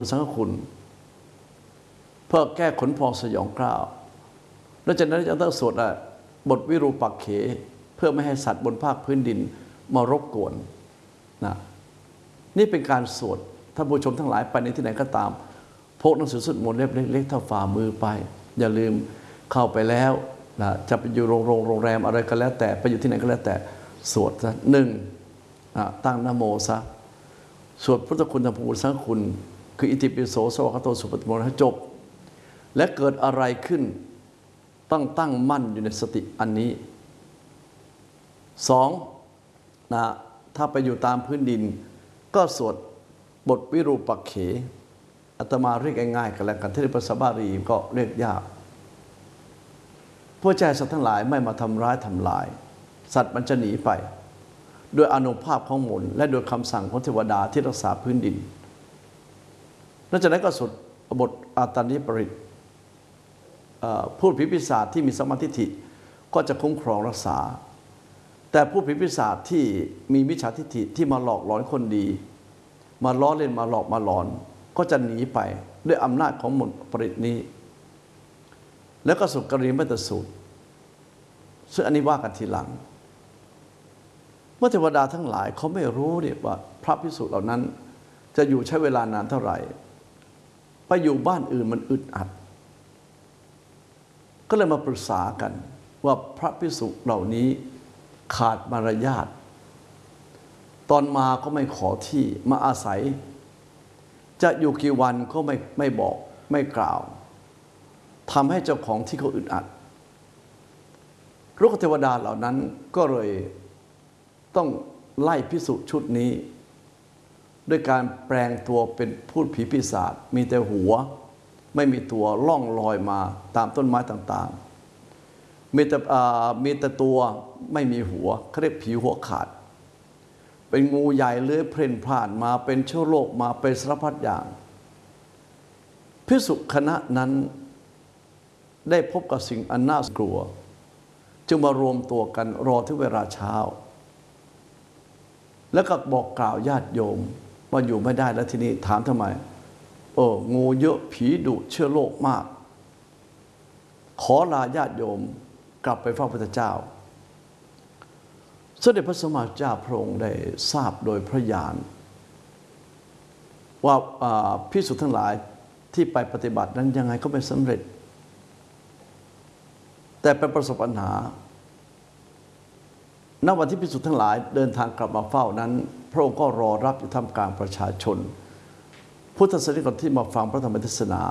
สังฆคุณเพื่อแก้ขนพองสยองกล้าวแล้วจากนั้นจะต้องสวดบทวิรูปักเขเพื่อไม่ให้สัตว์บนภาคพื้นดินมารบกวนนะนี่เป็นการสวดท่านผู้ชมทั้งหลายไปในที่ไหนก็ตามพกหนังสือสวดมนต์เล็กๆเท่าฝ่ามือไปอย่าลืมเข้าไปแล้วนะจะไปอยู่โรงแรมอะไรก็แล้วแต่ไปอยู่ที่ไหนก็แล้วแต่สวดซะหนึ่งตั้งนะโมซะสวดพุทธคุณธรรมคุณสังฆคุณคืออิติปิโสสวากขาโตสุปฏิโมกข์ให้จบและเกิดอะไรขึ้นต้องตั้งมั่นอยู่ในสติอันนี้สองนะถ้าไปอยู่ตามพื้นดินก็สวดบทวิรูปักเขอาตมาเรียกง่ายๆกันแล้วกันที่ภาษาบาลีก็เรียกยากเพื่อใจสัตว์ทั้งหลายไม่มาทำร้ายทำลายสัตว์มันจะหนีไปโดยอานุภาพของมนต์และโดยคำสั่งของเทวดาที่รักษาพื้นดินแล้วจากนั้นก็สวดบทอาตานิปริตผู้ผีปีศาจที่มีสัมมาทิฏฐิก็จะคุ้มครองรักษาแต่ผู้ผีปีศาจที่มีมิจฉาทิฏฐิที่มาหลอกหลอนคนดีมาล้อเล่นมาหลอกมาหลอนก็จะหนีไปด้วยอำนาจของมนต์ปริตนี้แล้วก็สวดกริมัตตสูตรซึ่งอันนี้ว่ากันทีหลังเมื่อเทวดาทั้งหลายเขาไม่รู้เนี่ยว่าพระภิกษุเหล่านั้นจะอยู่ใช้เวลานานเท่าไหร่ไปอยู่บ้านอื่นมันอึดอัดก็เลยมาปรึกษากันว่าพระภิกษุเหล่านี้ขาดมารยาทตอนมาก็ไม่ขอที่มาอาศัยจะอยู่กี่วันก็ไม่บอกไม่กล่าวทำให้เจ้าของที่เขาอึดอัดลูกเทวดาเหล่านั้นก็เลยต้องไล่ภิกษุชุดนี้ด้วยการแปลงตัวเป็นพูดผีปีศาจมีแต่หัวไม่มีตัวล่องลอยมาตามต้นไม้ต่างๆมีแต่ตัวไม่มีหัวเขาเรียกผีหัวขาดเป็นงูใหญ่เลื้อยเพ่นพ่านมาเป็นเชื้อโรคมาเป็นสารพัดอย่างภิกษุคณะนั้นได้พบกับสิ่งอันน่ากลัวจึงมารวมตัวกันรอที่เวลาเช้าแล้วก็บอกกล่าวญาติโยมว่าอยู่ไม่ได้แล้วทีนี้ถามทำไมงูเยอะผีดุเชื้อโรคมากขอลาญาติโยมกลับไปเฝ้าพระพุทธเจ้าสมเด็จพระสัมมาสัมพุทธเจ้าพระองค์ได้ทราบโดยพระญาณว่าภิกษุทั้งหลายที่ไปปฏิบัตินั้นยังไงก็ไม่สำเร็จแต่เป็นประสบปัญหาณวันที่ภิกษุทั้งหลายเดินทางกลับมาเฝ้านั้นพระองค์ก็รอรับอยู่ท่ามกลางประชาชนพุทธศาสนิกชนที่มาฟังพระธรรมเทศนา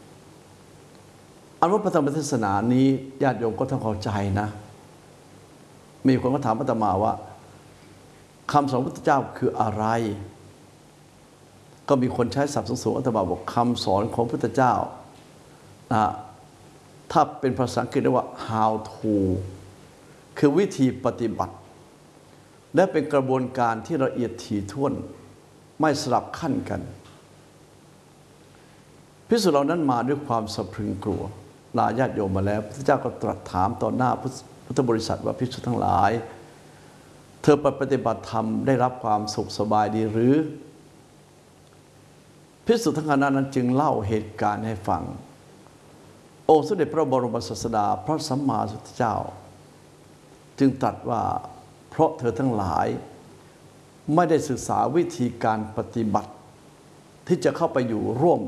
อันว่าพระธรรมเทศนานี้ญาติโยมก็ต้องเข้าใจนะมีคนก็ถามอาตมาว่าคำสอนพระพุทธเจ้าคืออะไรก็มีคนใช้ศัพท์สูงๆอาตมาบอกคำสอนของพระพุทธเจ้าถ้าเป็นภาษาอังกฤษเรียกว่า how to คือวิธีปฏิบัติและเป็นกระบวนการที่ละเอียดถี่ถ้วนไม่สลับขั้นกันภิกษุเหล่านั้นมาด้วยความสะพรึงกลัวลาญาติโยมมาแล้วพระเจ้าก็ตรัสถามต่อหน้าพุทธบริษัทว่าภิกษุทั้งหลายเธอไปปฏิบัติธรรมได้รับความสุขสบายดีหรือภิกษุทั้งคณะนั้นจึงเล่าเหตุการณ์ให้ฟังโอ้สมเด็จพระบรมศาสดาพระสัมมาสัมพุทธเจ้าจึงตรัสว่าเพราะเธอทั้งหลายไม่ได้ศึกษาวิธีการปฏิบัติที่จะเข้าไปอยู่ร่วม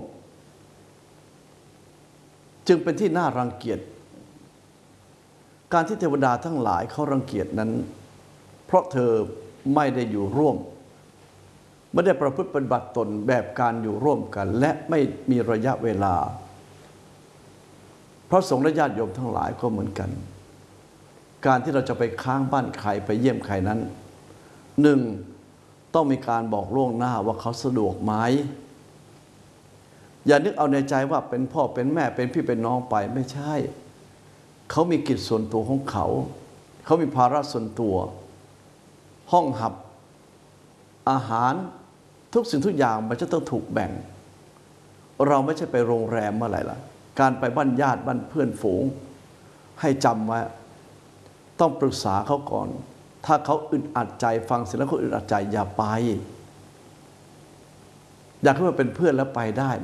จึงเป็นที่น่ารังเกียจการที่เทวดาทั้งหลายเขารังเกียจนั้นเพราะเธอไม่ได้อยู่ร่วมไม่ได้ประพฤติปฏิบัติตนแบบการอยู่ร่วมกันและไม่มีระยะเวลาพระสงฆ์และญาติโยมทั้งหลายก็เหมือนกันการที่เราจะไปค้างบ้านใครไปเยี่ยมใครนั้นหนึ่งต้องมีการบอกล่วงหน้าว่าเขาสะดวกไหมอย่านึกเอาในใจว่าเป็นพ่อเป็นแม่เป็นพี่เป็นน้องไปไม่ใช่เขามีกิจส่วนตัวของเขาเขามีภาระส่วนตัวห้องหับอาหารทุกสิ่งทุกอย่างมันจะต้องถูกแบ่งเราไม่ใช่ไปโรงแรมเมื่อไหร่ล่ะการไปบ้านญาติบ้านเพื่อนฝูงให้จำไว้ต้องปรึกษาเขาก่อนถ้าเขาอึดอัดใจฟังเสร็จแล้วเขาอึดอัดใจอย่าไปอยากให้มาเป็นเพื่อนแล้วไปได้